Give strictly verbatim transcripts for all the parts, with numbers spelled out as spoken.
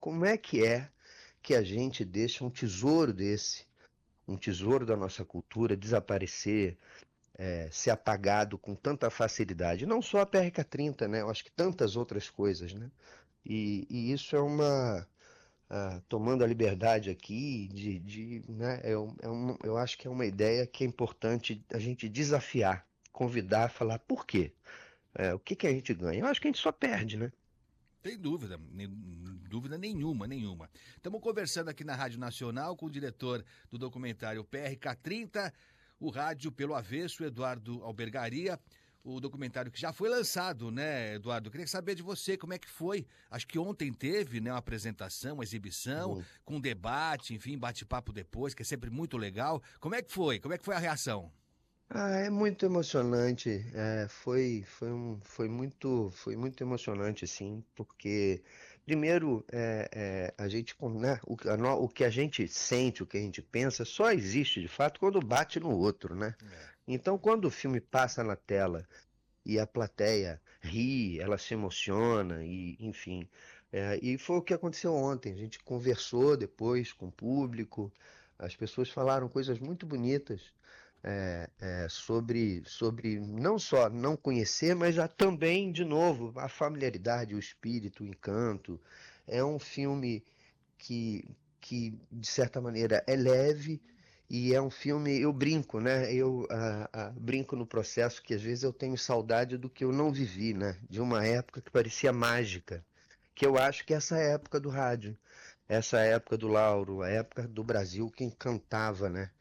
como é que é que a gente deixa um tesouro desse, um tesouro da nossa cultura, desaparecer, é, ser apagado com tanta facilidade? Não só a P R K trinta, né? Eu acho que tantas outras coisas, né? E, e isso é uma... ah, tomando a liberdade aqui de, de né, é um- é um- eu acho que é uma ideia que é importante a gente desafiar, convidar, falar por quê? É, o que que a gente ganha? Eu acho que a gente só perde, né? Tem dúvida, nem- dúvida nenhuma, nenhuma. Estamos conversando aqui na Rádio Nacional com o diretor do documentário P R K trinta, o rádio pelo avesso, Eduardo Albergaria. O documentário que já foi lançado, né, Eduardo? Eu queria saber de você como é que foi. Acho que ontem teve, né, uma apresentação, uma exibição, Sim. com debate, enfim, bate-papo depois, que é sempre muito legal. Como é que foi? Como é que foi a reação? Ah, é muito emocionante. É, foi, foi, um, foi muito, foi muito emocionante, sim, porque primeiro é, é, a gente, com- né, o, que a no- o que a gente sente, o que a gente pensa, só existe de fato quando bate no outro, né? É. Então, quando o filme passa na tela e a plateia ri, ela se emociona e, enfim, é, e foi o que aconteceu ontem. A gente conversou depois com o público, as pessoas falaram coisas muito bonitas é, é, sobre, sobre não só não conhecer, mas já também, de novo, a familiaridade, o espírito, o encanto. É um filme que, que de certa maneira, é leve e é um filme. Eu brinco, né? Eu ah, ah, brinco no processo que às vezes eu tenho saudade do que eu não vivi, né? De uma época que parecia mágica. Que eu acho que é essa época do rádio, essa época do Lauro, a época do Brasil que encantava, né?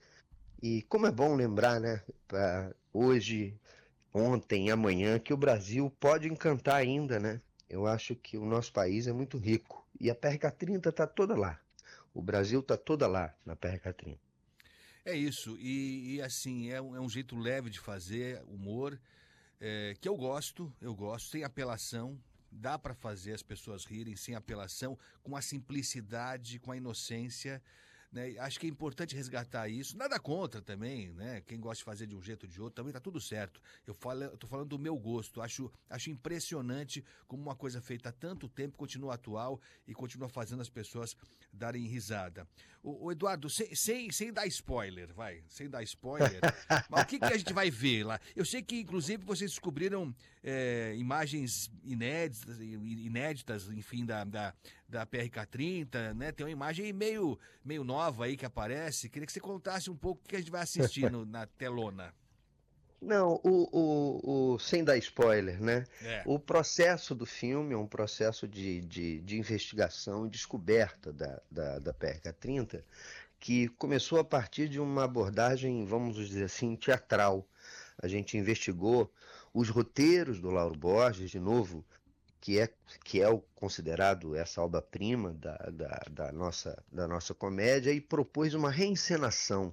E como é bom lembrar, né, pra hoje, ontem e amanhã, que o Brasil pode encantar ainda, né? Eu acho que o nosso país é muito rico. E a P R K trinta está toda lá. O Brasil está toda lá na P R K trinta. É isso, e, e assim, é um, é um jeito leve de fazer humor, é, que eu gosto, eu gosto, sem apelação, dá para fazer as pessoas rirem sem apelação, com a simplicidade, com a inocência, né? Acho que é importante resgatar isso, nada contra também, né? Quem gosta de fazer de um jeito ou de outro, também tá tudo certo. Eu falo, eu tô falando do meu gosto, acho, acho impressionante como uma coisa feita há tanto tempo continua atual e continua fazendo as pessoas darem risada. O, o Eduardo, sem, sem, sem dar spoiler, vai, sem dar spoiler, mas o que, que a gente vai ver lá? Eu sei que, inclusive, vocês descobriram é, imagens inéditas, inéditas, enfim, da, da, da P R K trinta, né? Tem uma imagem meio, meio nova aí que aparece. Queria que você contasse um pouco o que a gente vai assistir no- na telona. Não, o, o, o- sem dar spoiler, né? É. O processo do filme é um processo de, de, de investigação e descoberta da, da, da P R K trinta, que começou a partir de uma abordagem, vamos dizer assim, teatral. A gente investigou os roteiros do Lauro Borges, de novo, que é, que é o considerado essa obra-prima da, da, da, nossa, da nossa comédia, e propôs uma reencenação.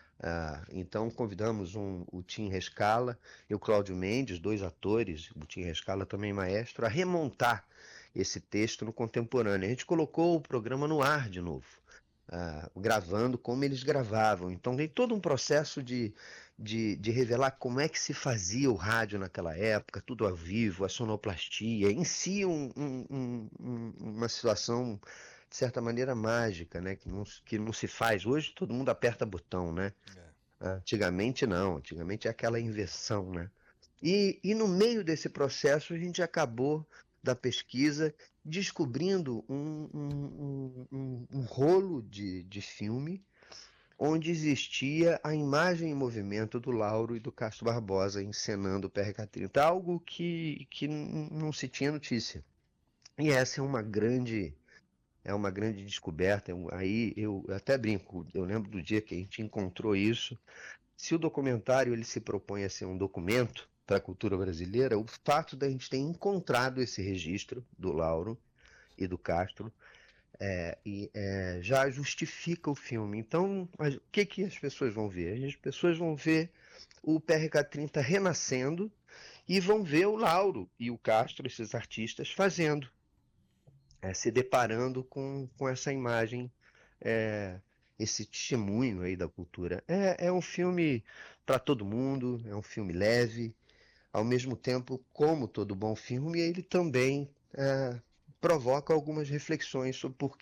Ah, então convidamos um, o Tim Rescala e o Cláudio Mendes, dois atores, o Tim Rescala também maestro, a remontar esse texto no contemporâneo. A gente colocou o programa no ar de novo, ah, gravando como eles gravavam. Então tem todo um processo de, de, de revelar como é que se fazia o rádio naquela época, tudo ao vivo, a sonoplastia, em si um, um, um, um, uma situação de certa maneira mágica, né? Que não, que não se faz. Hoje todo mundo aperta botão, né? É. Antigamente não, antigamente é aquela inversão, né? E, e no meio desse processo a gente acabou da pesquisa descobrindo um, um, um, um- um rolo de, de filme onde existia a imagem em movimento do Lauro e do Castro Barbosa encenando o P R K trinta, algo que, que n- não se tinha notícia. E essa é uma grande é uma grande descoberta. Eu- Aí eu até brinco, eu lembro do dia que a gente encontrou isso. Se o documentário ele se propõe a ser um documento para a cultura brasileira, o fato da gente ter encontrado esse registro do Lauro e do Castro é, e, é, já justifica o filme. Então, o que, que as pessoas vão ver? As pessoas vão ver o P R K trinta renascendo e vão ver o Lauro e o Castro, esses artistas, fazendo, é, se deparando com, com essa imagem, é, esse testemunho aí da cultura. É, é um filme para todo mundo, é um filme leve, ao mesmo tempo, como todo bom filme, ele também é, provoca algumas reflexões sobre por